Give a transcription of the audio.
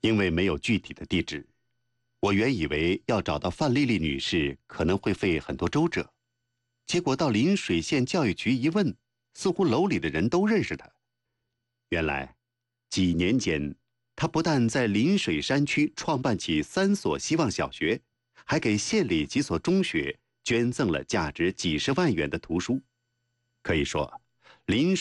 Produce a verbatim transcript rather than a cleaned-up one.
因为没有具体的地址，我原以为要找到范丽丽女士可能会费很多周折，结果到临水县教育局一问，似乎楼里的人都认识她。原来，几年间，她不但在临水山区创办起三所希望小学，还给县里几所中学捐赠了价值几十万元的图书。可以说，临